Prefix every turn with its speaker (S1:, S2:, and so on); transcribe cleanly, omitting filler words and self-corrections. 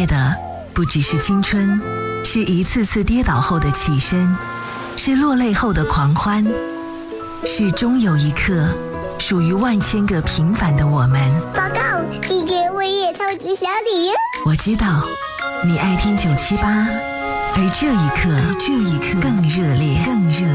S1: 烈的不只是青春，是一次次跌倒后的起身，是落泪后的狂欢，是终有一刻属于万千个平凡的我们。
S2: 报告，你给我也超级小礼物。
S1: 我知道你爱听978，而这一刻更热烈。